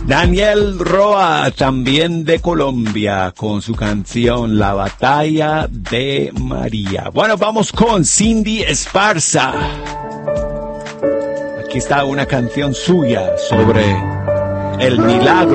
Daniel Roa, también de Colombia, con su canción La Batalla de María. Bueno, vamos con Cindy Esparza. Aquí está una canción suya sobre el milagro